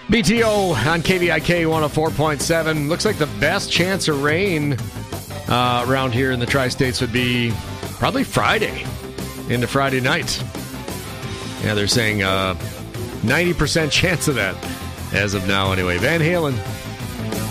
BTO on KVIK 104.7. Looks like the best chance of rain around here in the Tri-States would be probably Friday into Friday night. Yeah, they're saying 90% chance of that as of now anyway. Van Halen.